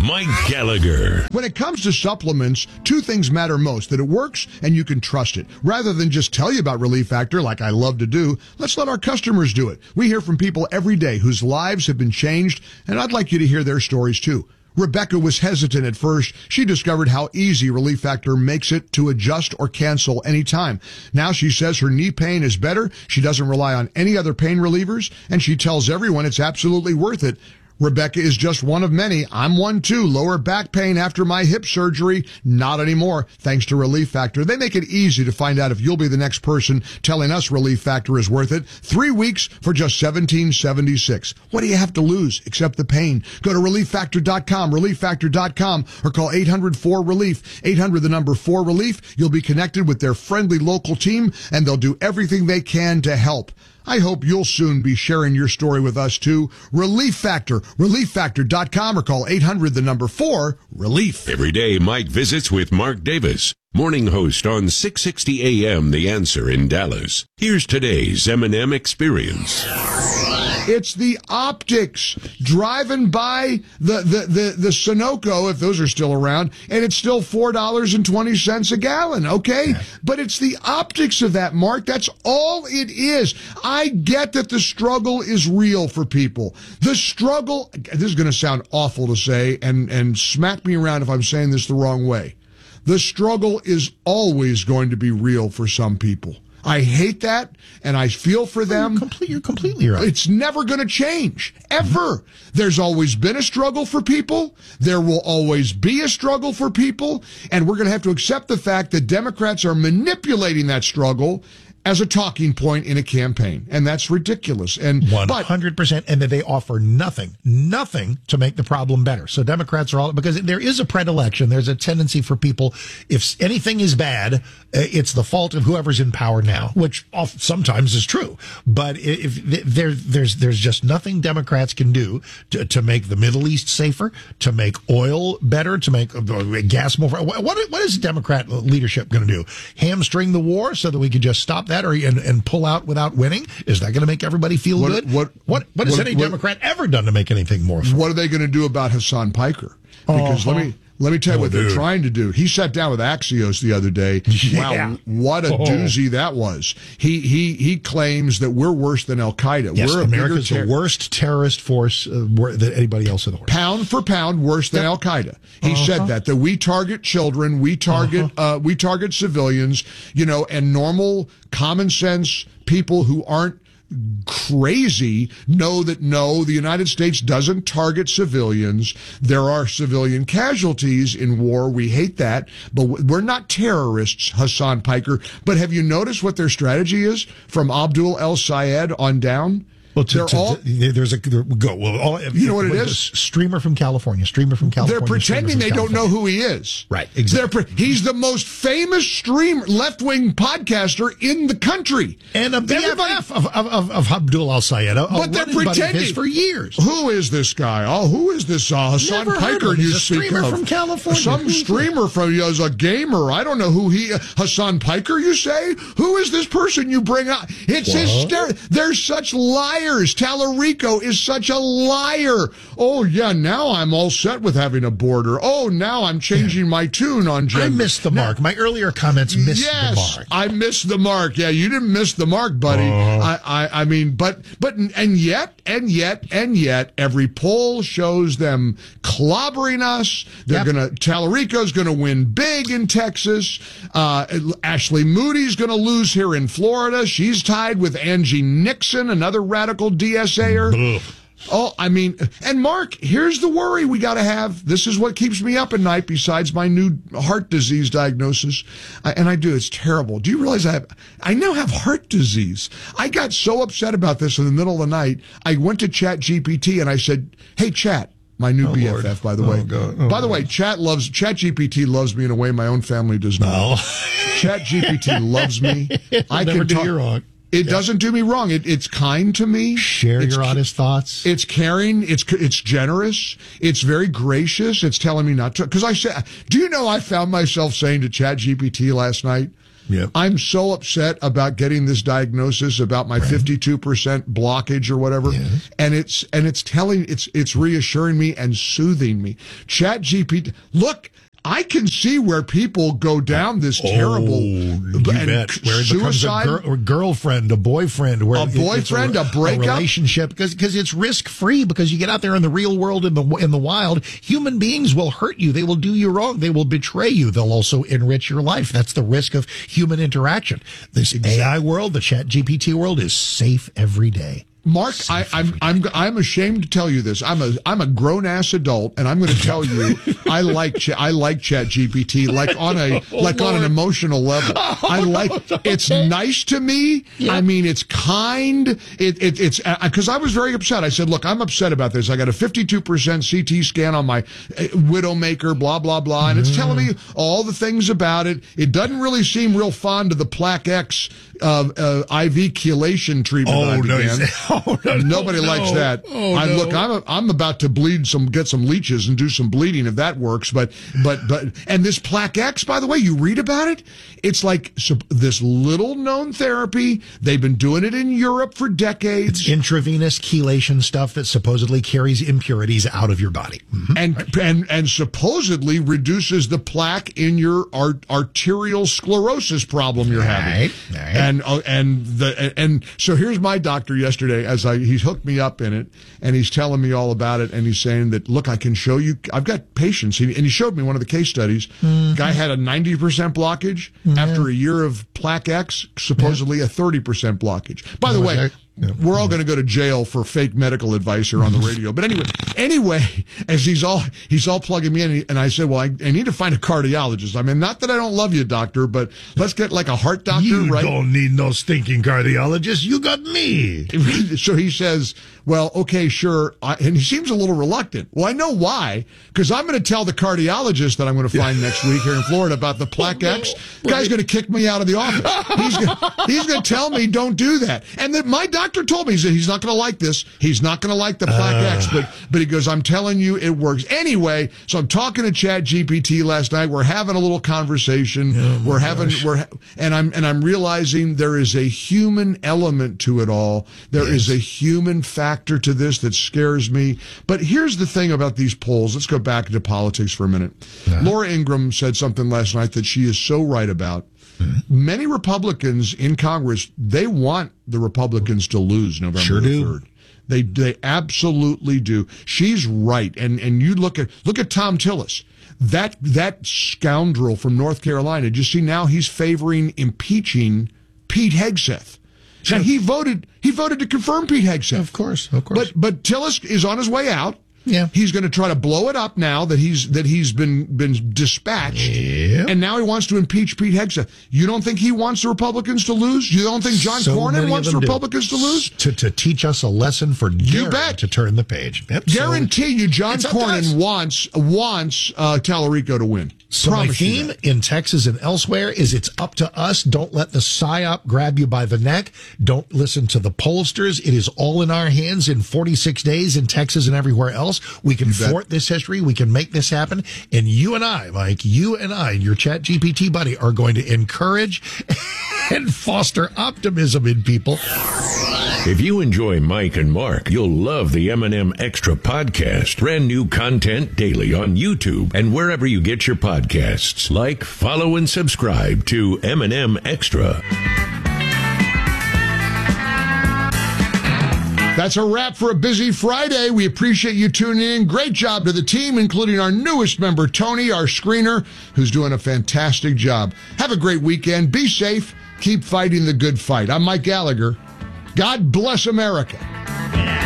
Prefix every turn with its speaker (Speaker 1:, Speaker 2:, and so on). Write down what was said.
Speaker 1: Mike Gallagher.
Speaker 2: When it comes to supplements, two things matter most: that it works and you can trust it. Rather than just tell you about Relief Factor like I love to do, let's let our customers do it. We hear from people every day whose lives have been changed, and I'd like you to hear their stories too. Rebecca was hesitant at first. She discovered how easy Relief Factor makes it to adjust or cancel anytime. Now she says her knee pain is better. She doesn't rely on any other pain relievers, and she tells everyone it's absolutely worth it. Rebecca is just one of many. I'm one too. Lower back pain after my hip surgery? Not anymore, thanks to Relief Factor. They make it easy to find out if you'll be the next person telling us Relief Factor is worth it. 3 weeks for just $17.76. What do you have to lose except the pain? Go to ReliefFactor.com, ReliefFactor.com, or call 800-4RELIEF, 800-4RELIEF. You'll be connected with their friendly local team, and they'll do everything they can to help. I hope you'll soon be sharing your story with us too. Relief Factor, ReliefFactor.com, or call 800-4RELIEF.
Speaker 1: Every day, Mike visits with Mark Davis, morning host on 660 AM The Answer in Dallas. Here's today's M&M Experience.
Speaker 2: It's the optics. Driving by the Sunoco, if those are still around, and it's still $4.20 a gallon, okay? Yeah. But it's the optics of that, Mark. That's all it is. I get that the struggle is real for people. The struggle, this is going to sound awful to say, and smack me around if I'm saying this the wrong way. The struggle is always going to be real for some people. I hate that, and I feel for them.
Speaker 3: You're completely right.
Speaker 2: It's never going to change, ever. There's always been a struggle for people. There will always be a struggle for people, and we're going to have to accept the fact that Democrats are manipulating that struggle as a talking point in a campaign, and that's ridiculous. And
Speaker 3: 100%, and that they offer nothing to make the problem better. So Democrats are all, because there is a predilection, there's a tendency for people, if anything is bad, it's the fault of whoever's in power now, which sometimes is true. But if there's just nothing Democrats can do to make the Middle East safer, to make oil better, to make gas more. What is Democrat leadership going to do? Hamstring the war so that we can just stop that, and pull out without winning? Is that going to make everybody feel good? What has any Democrat ever done to make anything more fun?
Speaker 2: What are they going to do about Hassan Piker? Because let me tell you what they're trying to do. He sat down with Axios the other day.
Speaker 3: Yeah.
Speaker 2: Wow, what a doozy that was. He claims that we're worse than Al-Qaeda.
Speaker 3: Yes,
Speaker 2: we're
Speaker 3: America's the worst terrorist force than anybody else in the world.
Speaker 2: Pound for pound, worse than Al-Qaeda. He said that we target children, we target civilians, and normal, common sense people who aren't crazy know that no, the United States doesn't target civilians. There are civilian casualties in war. We hate that, but we're not terrorists, Hassan Piker. But have you noticed what their strategy is from Abdul El-Sayed on down?
Speaker 3: Well, you know what it is? Streamer from California.
Speaker 2: They're pretending they don't know who he is.
Speaker 3: Right, exactly.
Speaker 2: He's the most famous streamer, left-wing podcaster in the country.
Speaker 3: And a BFF of Abdul Al-Sayed.
Speaker 2: But they're pretending.
Speaker 3: For years.
Speaker 2: Who is this guy? Who is this Hassan Piker you speak of?
Speaker 3: From California.
Speaker 2: Some streamer as a gamer. I don't know who he... Hassan Piker, you say? Who is this person you bring up? It's hysterical. They're such liars. Tallarico is such a liar. Oh, yeah, now I'm all set with having a border. Oh, now I'm changing my tune on gender.
Speaker 3: I missed the mark. My earlier comments missed the mark.
Speaker 2: I missed the mark. Yeah, you didn't miss the mark, buddy. I mean, but yet, every poll shows them clobbering us. Tallarico's gonna win big in Texas. Ashley Moody's gonna lose here in Florida. She's tied with Angie Nixon, another radical DSA'er. Oh, I mean, and Mark, here's the worry we got to have. This is what keeps me up at night besides my new heart disease diagnosis. And I do. It's terrible. Do you realize I now have heart disease? I got so upset about this in the middle of the night. I went to ChatGPT and I said, hey, Chat. My new BFF, Lord. By the way. By the way, ChatGPT loves me in a way my own family does not.
Speaker 3: No.
Speaker 2: ChatGPT loves me.
Speaker 3: I can do you wrong.
Speaker 2: It doesn't do me wrong. It's kind to me.
Speaker 3: Share your honest thoughts.
Speaker 2: It's caring. It's generous. It's very gracious. It's telling me not to. Because do you know I found myself saying to ChatGPT last night,
Speaker 3: Yep.
Speaker 2: I'm so upset about getting this diagnosis about my 52% blockage or whatever.
Speaker 3: Yes.
Speaker 2: And it's reassuring me and soothing me. ChatGPT, look, I can see where people go down this terrible
Speaker 3: where it
Speaker 2: suicide.
Speaker 3: becomes a girlfriend, a boyfriend, where
Speaker 2: a boyfriend, a breakup,
Speaker 3: a relationship, because it's risk free. Because you get out there in the real world, in the wild, human beings will hurt you. They will do you wrong. They will betray you. They'll also enrich your life. That's the risk of human interaction. This AI world, the ChatGPT world, is safe every day.
Speaker 2: Mark, I'm ashamed to tell you this. I'm a grown ass adult, and I'm going to tell you I like ChatGPT on an emotional level. It's nice to me. Yeah. I mean, it's kind. It's because I was very upset. I said, look, I'm upset about this. I got a 52% CT scan on my Widowmaker, blah blah blah, and it's telling me all the things about it. It doesn't really seem real fond of the Plaque X IV chelation treatment. Nobody likes that. Look, I'm about to get some leeches and do some bleeding if that works. But and this Plaque X, by the way, you read about it. It's like this little known therapy. They've been doing it in Europe for decades.
Speaker 3: It's intravenous chelation stuff that supposedly carries impurities out of your body,
Speaker 2: and supposedly reduces the plaque in your arterial sclerosis problem you're having.
Speaker 3: Right.
Speaker 2: And so here's my doctor yesterday he's hooked me up in it, and he's telling me all about it, and he's saying that, look, I can show you, I've got patients, and he showed me one of the case studies. Guy had a 90% blockage after a year of Plaque X, supposedly a 30% blockage. By the way, we're all going to go to jail for fake medical advice here on the radio. But anyway, as he's all plugging me in, and I said, well, I need to find a cardiologist. I mean, not that I don't love you, doctor, but let's get like a heart doctor, right?
Speaker 3: You don't need no stinking cardiologist. You got me.
Speaker 2: So he says, well, okay, sure. And he seems a little reluctant. Well, I know why, because I'm going to tell the cardiologist that I'm going to find next week here in Florida about the Plaque X. The guy's going to kick me out of the office. He's going to tell me don't do that. And then my doctor told me, he said he's not going to like this. He's not going to like the Plaque X, but he goes, I'm telling you, it works. Anyway, so I'm talking to ChatGPT last night. We're having a little conversation. I'm realizing there is a human element to it all. There is a human factor to this that scares me. But here's the thing about these polls. Let's go back into politics for a minute. Laura Ingraham said something last night that she is so right about. Many Republicans in Congress, they want the Republicans to lose November 3rd. They absolutely do. She's right. And you look at Tom Tillis. That scoundrel from North Carolina. Did you see now he's favoring impeaching Pete Hegseth? Now he voted to confirm Pete Hegseth.
Speaker 3: Of course.
Speaker 2: But Tillis is on his way out.
Speaker 3: Yeah.
Speaker 2: He's going to try to blow it up now that he's been dispatched.
Speaker 3: Yeah.
Speaker 2: And now he wants to impeach Pete Hegseth. You don't think he wants the Republicans to lose? You don't think John Cornyn wants the Republicans to lose?
Speaker 3: To teach us a lesson for Gary to turn the page. Yep.
Speaker 2: Guarantee you John Cornyn wants Tallarico to win.
Speaker 3: So my theme in Texas and elsewhere is it's up to us. Don't let the PSYOP grab you by the neck. Don't listen to the pollsters. It is all in our hands in 46 days in Texas and everywhere else. We can thwart this history. We can make this happen. And you and I, Mike, your ChatGPT buddy, are going to encourage and foster optimism in people.
Speaker 1: If you enjoy Mike and Mark, you'll love the M&M Extra podcast. Brand new content daily on YouTube and wherever you get your podcasts. Like, follow, and subscribe to M&M Extra.
Speaker 2: That's a wrap for a busy Friday. We appreciate you tuning in. Great job to the team, including our newest member, Tony, our screener, who's doing a fantastic job. Have a great weekend. Be safe. Keep fighting the good fight. I'm Mike Gallagher. God bless America.